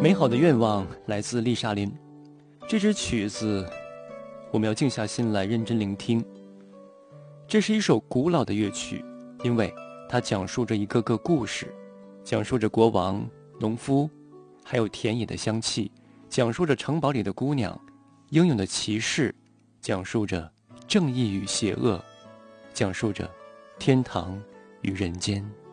美好的愿望来自丽莎琳。这支曲子我们要静下心来认真聆听。这是一首古老的乐曲，因为它讲述着一个个故事，讲述着国王、农夫，还有田野的香气，讲述着城堡里的姑娘，英勇的骑士，讲述着正义与邪恶，讲述着天堂与人间。